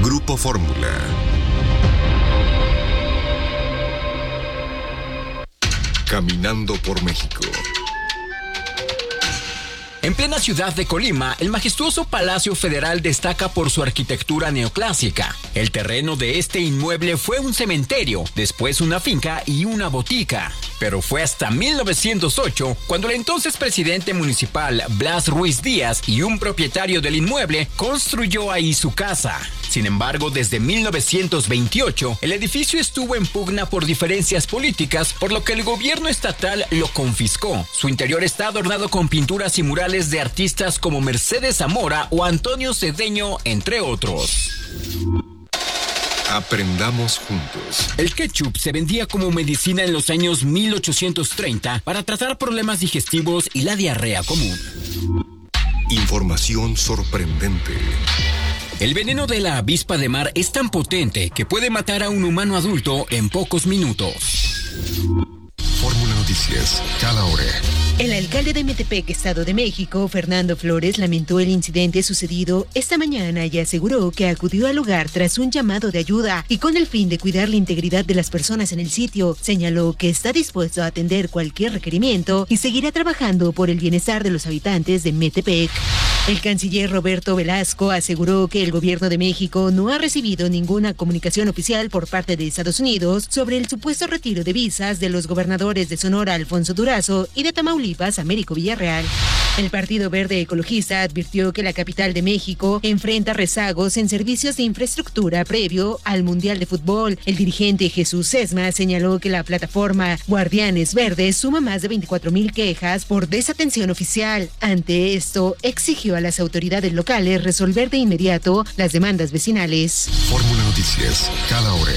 Grupo Fórmula. Caminando por México. En plena ciudad de Colima, el majestuoso Palacio Federal destaca por su arquitectura neoclásica. El terreno de este inmueble fue un cementerio, después una finca y una botica. Pero fue hasta 1908 cuando el entonces presidente municipal Blas Ruiz Díaz y un propietario del inmueble construyó ahí su casa. Sin embargo, desde 1928, el edificio estuvo en pugna por diferencias políticas, por lo que el gobierno estatal lo confiscó. Su interior está adornado con pinturas y murales de artistas como Mercedes Zamora o Antonio Cedeño, entre otros. Aprendamos juntos. El ketchup se vendía como medicina en los años 1830 para tratar problemas digestivos y la diarrea común. Información sorprendente. El veneno de la avispa de mar es tan potente que puede matar a un humano adulto en pocos minutos. Fórmula Noticias, cada hora. El alcalde de Metepec, Estado de México, Fernando Flores, lamentó el incidente sucedido esta mañana y aseguró que acudió al lugar tras un llamado de ayuda y con el fin de cuidar la integridad de las personas en el sitio. Señaló que está dispuesto a atender cualquier requerimiento y seguirá trabajando por el bienestar de los habitantes de Metepec. El canciller Roberto Velasco aseguró que el gobierno de México no ha recibido ninguna comunicación oficial por parte de Estados Unidos sobre el supuesto retiro de visas de los gobernadores de Sonora, Alfonso Durazo, y de Tamaulipas, Américo Villarreal. El Partido Verde Ecologista advirtió que la capital de México enfrenta rezagos en servicios de infraestructura previo al Mundial de Fútbol. El dirigente Jesús Sesma señaló que la plataforma Guardianes Verdes suma más de 24,000 quejas por desatención oficial. Ante esto, exigió a las autoridades locales resolver de inmediato las demandas vecinales. Fórmula Noticias, cada hora.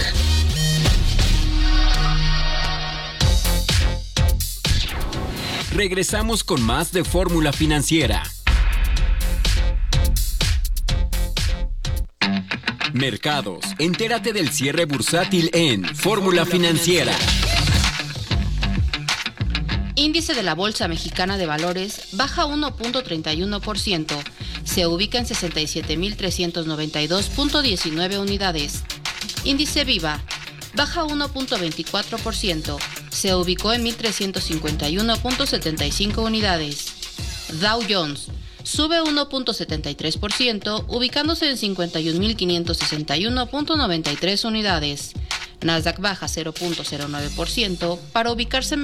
Regresamos con más de Fórmula Financiera. Mercados. Entérate del cierre bursátil en Fórmula Financiera. Índice de la Bolsa Mexicana de Valores baja 1.31%. Se ubica en 67.392.19 unidades. Índice Viva baja 1.24%. Se ubicó en 1.351.75 unidades. Dow Jones sube 1.73%, ubicándose en 51.561.93 unidades. Nasdaq baja 0.09% para ubicarse en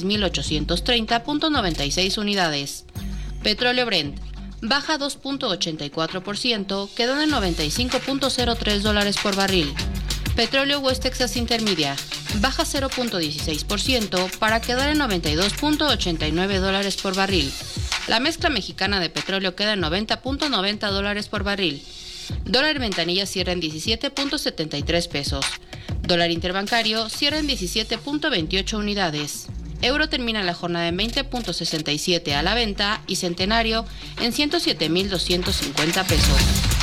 26.830.96 unidades. Petróleo Brent baja 2.84%, quedó en $95.03 por barril. Petróleo West Texas Intermedia baja 0.16% para quedar en $92.89 por barril. La mezcla mexicana de petróleo queda en $90.90 por barril. Dólar ventanilla cierra en 17.73 pesos. Dólar interbancario cierra en 17.28 unidades. Euro termina la jornada en 20.67 a la venta y centenario en 107.250 pesos.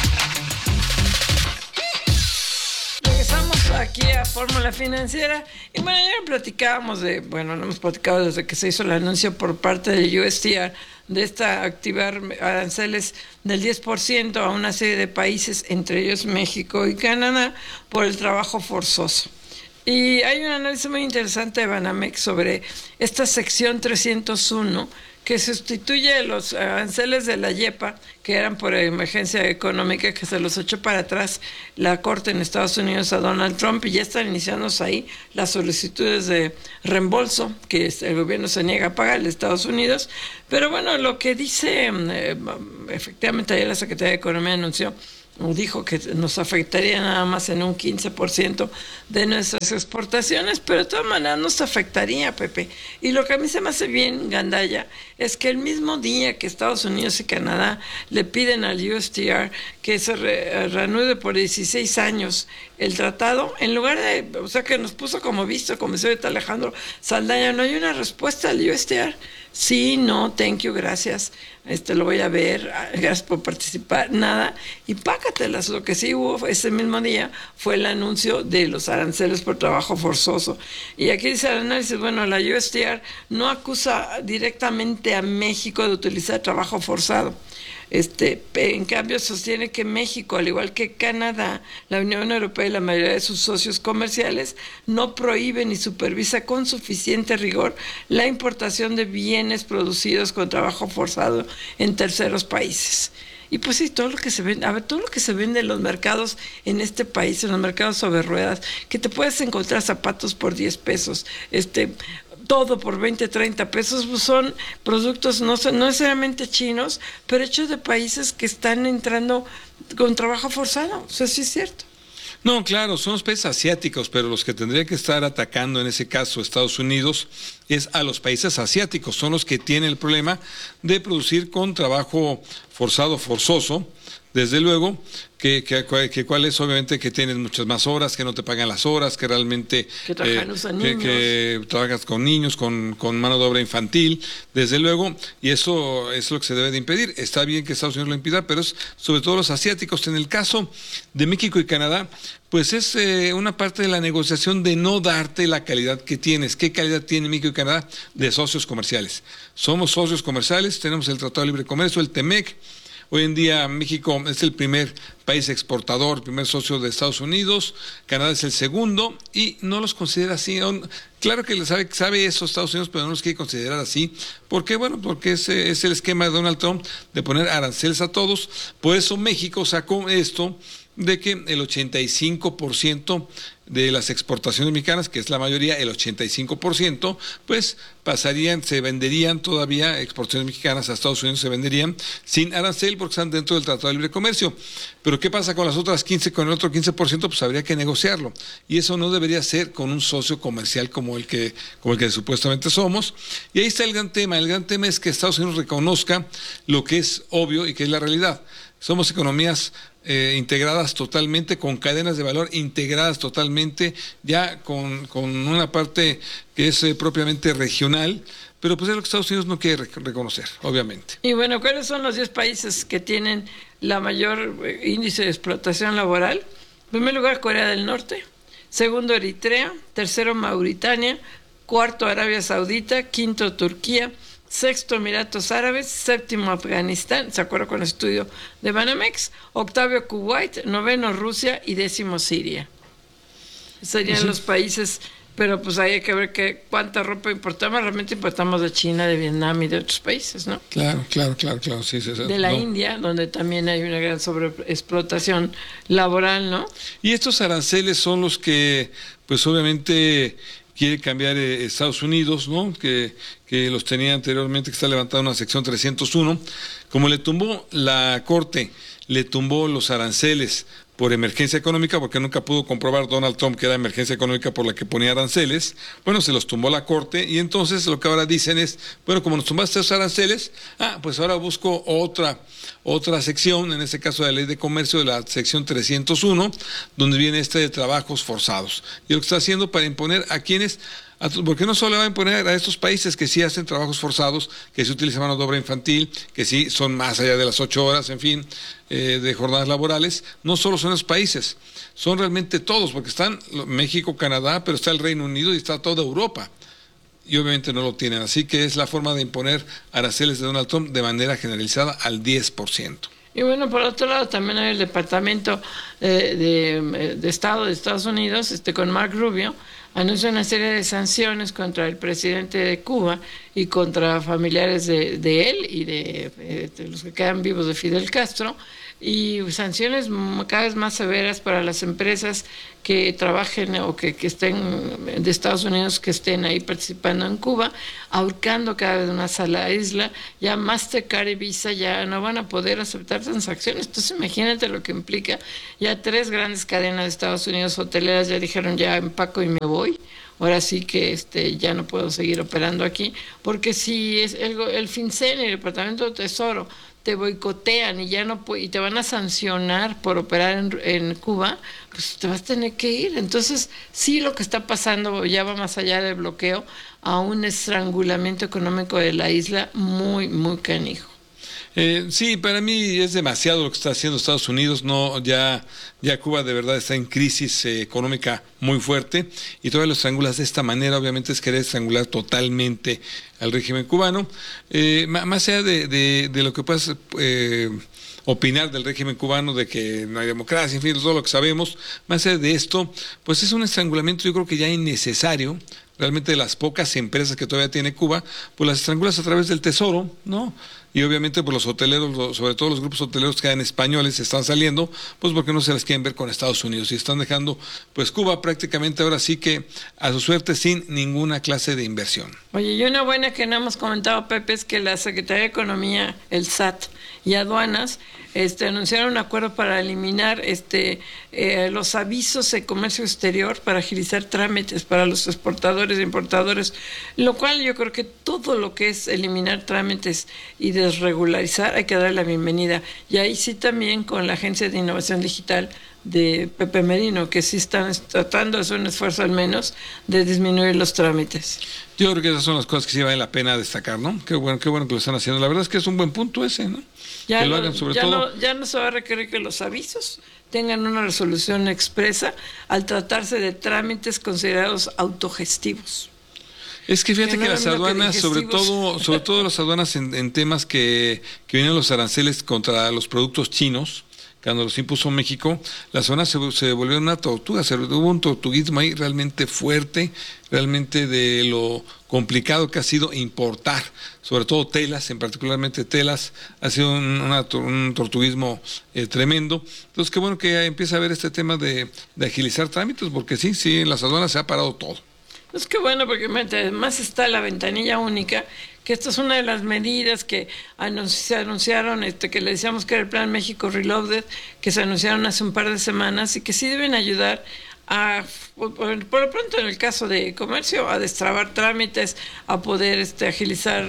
Regresamos aquí a Fórmula Financiera y bueno, ya platicábamos lo hemos platicado desde que se hizo el anuncio por parte del USTR de activar aranceles del 10% a una serie de países, entre ellos México y Canadá, por el trabajo forzoso. Y hay un análisis muy interesante de Banamex sobre esta sección 301 que sustituye los aranceles de la YEPA, que eran por emergencia económica, que se los echó para atrás la Corte en Estados Unidos a Donald Trump, y ya están iniciándose ahí las solicitudes de reembolso que el gobierno se niega a pagar a Estados Unidos. Pero bueno, lo que dice, efectivamente ayer la Secretaría de Economía anunció, dijo que nos afectaría nada más en un 15% de nuestras exportaciones, pero de todas maneras nos afectaría, Pepe. Y lo que a mí se me hace bien gandalla es que el mismo día que Estados Unidos y Canadá le piden al USTR que se reanude por 16 años el tratado, en lugar de, que nos puso como visto, como dice ahorita Alejandro Saldaña, no hay una respuesta al USTR. Sí, no, thank you, gracias, lo voy a ver, gracias por participar, nada, y págatelas. Lo que sí hubo ese mismo día fue el anuncio de los aranceles por trabajo forzoso. Y aquí dice el análisis, la USTR no acusa directamente a México de utilizar trabajo forzado. En cambio, sostiene que México, al igual que Canadá, la Unión Europea y la mayoría de sus socios comerciales, no prohíbe ni supervisa con suficiente rigor la importación de bienes producidos con trabajo forzado en terceros países. Y pues sí, todo lo que se vende, todo lo que se vende en los mercados en este país, en los mercados sobre ruedas, que te puedes encontrar zapatos por 10 pesos, todo por 20, 30 pesos, pues son productos no necesariamente chinos, pero hechos de países que están entrando con trabajo forzado. O sea, sí es cierto. No, claro, son los países asiáticos, pero los que tendría que estar atacando en ese caso Estados Unidos es a los países asiáticos, son los que tienen el problema de producir con trabajo forzoso, desde luego, que cuál es obviamente que tienes muchas más horas, que no te pagan las horas, que realmente que trabajas con niños, con mano de obra infantil, desde luego, y eso es lo que se debe de impedir. Está bien que Estados Unidos lo impida, pero es sobre todo los asiáticos. En el caso de México y Canadá, pues es una parte de la negociación de no darte la calidad que tienes. ¿Qué calidad tiene México y Canadá? De socios comerciales. Somos socios comerciales, tenemos el Tratado de Libre Comercio, el TEMEC. Hoy en día México es el primer país exportador, primer socio de Estados Unidos, Canadá es el segundo y no los considera así. Claro que sabe eso Estados Unidos, pero no los quiere considerar así. ¿Por qué? Bueno, porque es el esquema de Donald Trump de poner aranceles a todos. Por eso México sacó esto de que el 85% de las exportaciones mexicanas, que es la mayoría, el 85%, pues se venderían todavía, exportaciones mexicanas a Estados Unidos se venderían sin arancel porque están dentro del Tratado de Libre Comercio. Pero ¿qué pasa con las otras 15, con el otro 15%? Pues habría que negociarlo. Y eso no debería ser con un socio comercial como el que supuestamente somos. Y ahí está el gran tema. El gran tema es que Estados Unidos reconozca lo que es obvio y que es la realidad. Somos economías integradas totalmente, con cadenas de valor integradas totalmente, ya con una parte que es propiamente regional, pero pues es lo que Estados Unidos no quiere reconocer, obviamente. Y bueno, ¿cuáles son los 10 países que tienen la mayor índice de explotación laboral? En primer lugar, Corea del Norte, segundo, Eritrea, tercero, Mauritania, cuarto, Arabia Saudita, quinto, Turquía, sexto, Emiratos Árabes, séptimo, Afganistán, ¿se acuerda con el estudio de Banamex? Octavio, Kuwait, noveno, Rusia y décimo, Siria. Serían los países, pero pues hay que ver cuánta ropa importamos. Realmente importamos de China, de Vietnam y de otros países, ¿no? Claro, sí. De la India, donde también hay una gran sobreexplotación laboral, ¿no? Y estos aranceles son los que, pues obviamente quiere cambiar Estados Unidos, ¿no? Que los tenía anteriormente, que está levantada una sección 301. Como le tumbó la Corte, le tumbó los aranceles por emergencia económica, porque nunca pudo comprobar Donald Trump que era emergencia económica por la que ponía aranceles. Bueno, se los tumbó la Corte y entonces lo que ahora dicen es, bueno, como nos tumbaste esos aranceles, pues ahora busco otra sección, en este caso de la Ley de Comercio, de la sección 301, donde viene de trabajos forzados. Y lo que está haciendo para imponer a quienes, porque no solo va a imponer a estos países que sí hacen trabajos forzados, que sí utilizan mano de obra infantil, que sí son más allá de las 8 horas, en fin, de jornadas laborales, no solo son esos países, son realmente todos, porque están México, Canadá, pero está el Reino Unido y está toda Europa. Y obviamente no lo tienen, así que es la forma de imponer aranceles de Donald Trump de manera generalizada al 10%. Y bueno, por otro lado también hay el Departamento de Estado de Estados Unidos, con Mark Rubio, anuncia una serie de sanciones contra el presidente de Cuba y contra familiares de él y de los que quedan vivos de Fidel Castro, y sanciones cada vez más severas para las empresas que trabajen o que estén de Estados Unidos, que estén ahí participando en Cuba, ahorcando cada vez más a la isla. Ya Mastercard y Visa ya no van a poder aceptar transacciones. Entonces imagínate lo que implica. Ya 3 grandes cadenas de Estados Unidos hoteleras ya dijeron, ya empaco y me voy. Ahora sí que ya no puedo seguir operando aquí, porque si es el FinCEN y el Departamento de Tesoro te boicotean y ya no y te van a sancionar por operar en Cuba, pues te vas a tener que ir. Entonces, sí, lo que está pasando ya va más allá del bloqueo a un estrangulamiento económico de la isla muy, muy canijo. Sí, para mí es demasiado lo que está haciendo Estados Unidos. No, ya Cuba de verdad está en crisis económica muy fuerte y todavía lo estrangulas de esta manera. Obviamente es querer estrangular totalmente al régimen cubano. Más allá de lo que puedas opinar del régimen cubano, de que no hay democracia, en fin, todo lo que sabemos, más allá de esto, pues es un estrangulamiento yo creo que ya innecesario. Realmente de las pocas empresas que todavía tiene Cuba, pues las estrangulas a través del Tesoro, ¿no? Y obviamente pues los hoteleros, sobre todo los grupos hoteleros que en españoles están saliendo, pues porque no se las quieren ver con Estados Unidos y están dejando pues Cuba prácticamente ahora sí que a su suerte sin ninguna clase de inversión. Oye, y una buena que no hemos comentado, Pepe, es que la Secretaría de Economía, el SAT y Aduanas anunciaron un acuerdo para eliminar los avisos de comercio exterior para agilizar trámites para los exportadores e importadores, lo cual yo creo que todo lo que es eliminar trámites y desregularizar hay que darle la bienvenida. Y ahí sí también con la Agencia de Innovación Digital de Pepe Merino, que sí están tratando de hacer un esfuerzo al menos de disminuir los trámites. Yo creo que esas son las cosas que sí vale la pena destacar, ¿no? Qué bueno que lo están haciendo. La verdad es que es un buen punto ese, ¿no? Ya, que lo hagan sobre todo. Ya no se va a requerir que los avisos tengan una resolución expresa al tratarse de trámites considerados autogestivos. Es que fíjate que las aduanas, sobre todo las aduanas en temas que vienen los aranceles contra los productos chinos, cuando los impuso México, las aduanas se volvieron una tortuga, hubo un tortuguismo ahí realmente fuerte, realmente de lo complicado que ha sido importar, sobre todo telas, en particularmente telas, ha sido un tortuguismo tremendo. Entonces, qué bueno que empieza a haber este tema de agilizar trámites, porque sí, en las aduanas se ha parado todo. Es que bueno, porque además está la ventanilla única, que esta es una de las medidas que se anunciaron, que le decíamos que era el Plan México Reloaded, que se anunciaron hace un par de semanas y que sí deben ayudar a, por lo pronto en el caso de comercio, a destrabar trámites, a poder agilizar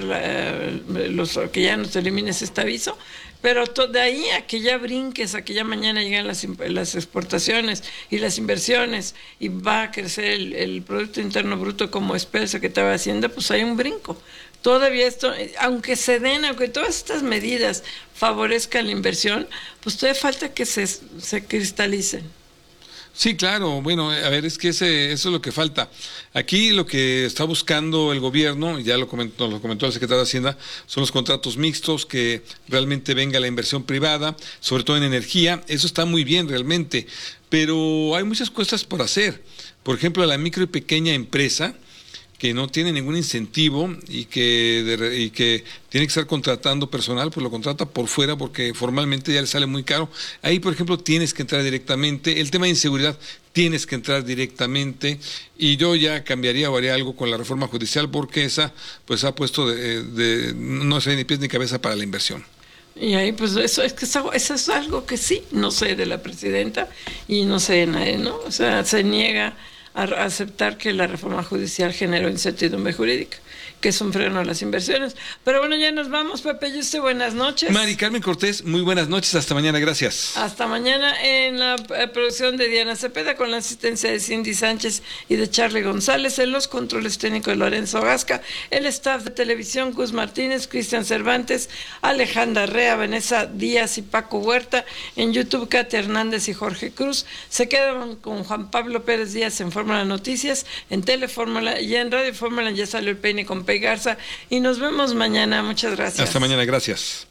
que ya no te elimines este aviso. Pero de ahí a que ya brinques, a que ya mañana llegan las exportaciones y las inversiones y va a crecer el Producto Interno Bruto como espera el secretario de Hacienda, pues hay un brinco. Todavía esto, aunque todas estas medidas favorezcan la inversión, pues todavía falta que se cristalicen. Sí, claro, bueno, a ver, es que eso es lo que falta. Aquí lo que está buscando el gobierno, ya lo comentó el secretario de Hacienda, son los contratos mixtos, que realmente venga la inversión privada, sobre todo en energía. Eso está muy bien realmente, pero hay muchas cosas por hacer. Por ejemplo, la micro y pequeña empresa, que no tiene ningún incentivo y que tiene que estar contratando personal, pues lo contrata por fuera porque formalmente ya le sale muy caro. Ahí, por ejemplo, tienes que entrar directamente. El tema de inseguridad, tienes que entrar directamente. Y yo ya cambiaría o haría algo con la reforma judicial porque esa pues ha puesto no sé ni pies ni cabeza para la inversión. Y ahí pues eso es algo que sí, no sé de la presidenta y no sé de nadie, ¿no? O sea, se niega a aceptar que la reforma judicial generó incertidumbre jurídica, que es un freno a las inversiones. Pero bueno, ya nos vamos, Pepe y usted, buenas noches. Mari Carmen Cortés, muy buenas noches, hasta mañana, gracias. Hasta mañana en la producción de Diana Cepeda, con la asistencia de Cindy Sánchez y de Charlie González, en los controles técnicos de Lorenzo Gasca, el staff de televisión, Gus Martínez, Cristian Cervantes, Alejandra Rea, Vanessa Díaz y Paco Huerta, en YouTube, Katia Hernández y Jorge Cruz. Se quedan con Juan Pablo Pérez Díaz en Fórmula Noticias, en Telefórmula y en Radio Fórmula ya salió el peine con Pei Garza, y nos vemos mañana. Muchas gracias. Hasta mañana, gracias.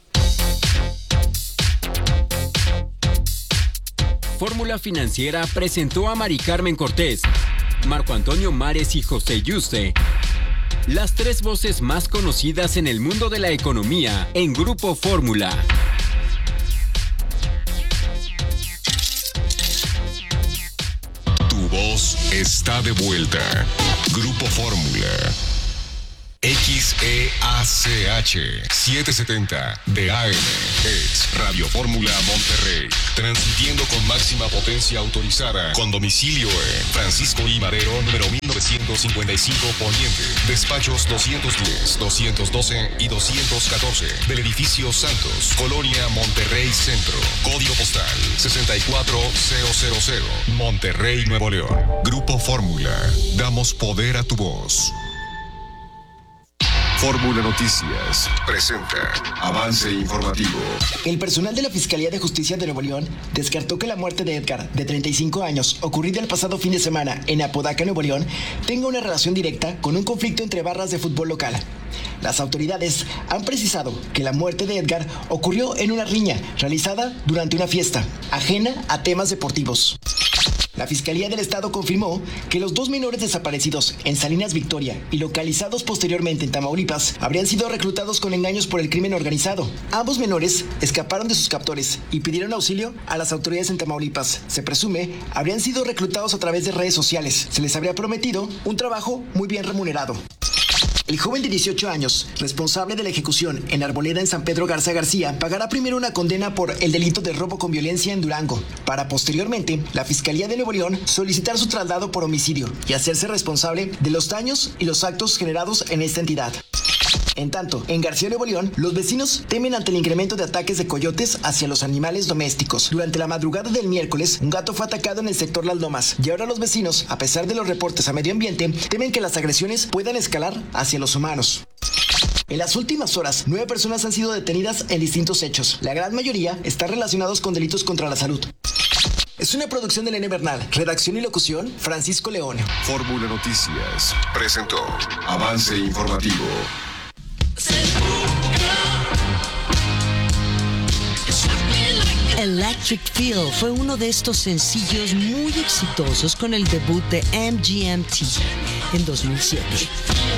Fórmula Financiera presentó a Mari Carmen Cortés, Marco Antonio Mares y José Yuste, las tres voces más conocidas en el mundo de la economía en Grupo Fórmula. Tu voz está de vuelta. Grupo Fórmula. XEACH 770 de AM es Radio Fórmula Monterrey, transmitiendo con máxima potencia autorizada, con domicilio en Francisco I. Madero, número 1955 Poniente, despachos 210, 212 y 214 del edificio Santos, Colonia Monterrey Centro, código postal 64000, Monterrey, Nuevo León. Grupo Fórmula, damos poder a tu voz. Fórmula Noticias presenta Avance Informativo. El personal de la Fiscalía de Justicia de Nuevo León descartó que la muerte de Edgar, de 35 años, ocurrida el pasado fin de semana en Apodaca, Nuevo León, tenga una relación directa con un conflicto entre barras de fútbol local. Las autoridades han precisado que la muerte de Edgar ocurrió en una riña realizada durante una fiesta, ajena a temas deportivos. La Fiscalía del Estado confirmó que los dos menores desaparecidos en Salinas Victoria y localizados posteriormente en Tamaulipas habrían sido reclutados con engaños por el crimen organizado. Ambos menores escaparon de sus captores y pidieron auxilio a las autoridades en Tamaulipas. Se presume habrían sido reclutados a través de redes sociales. Se les habría prometido un trabajo muy bien remunerado. El joven de 18 años, responsable de la ejecución en Arboleda en San Pedro Garza García, pagará primero una condena por el delito de robo con violencia en Durango, para posteriormente la Fiscalía de Nuevo León solicitar su traslado por homicidio y hacerse responsable de los daños y los actos generados en esta entidad. En tanto, en García, Nuevo León, los vecinos temen ante el incremento de ataques de coyotes hacia los animales domésticos. Durante la madrugada del miércoles, un gato fue atacado en el sector Las Lomas, y ahora los vecinos, a pesar de los reportes a medio ambiente, temen que las agresiones puedan escalar hacia los humanos. En las últimas horas, 9 personas han sido detenidas en distintos hechos. La gran mayoría están relacionados con delitos contra la salud. Es una producción de Elena Bernal. Redacción y locución, Francisco León. Fórmula Noticias presentó Avance Informativo. Electric Feel fue uno de estos sencillos muy exitosos con el debut de MGMT en 2007.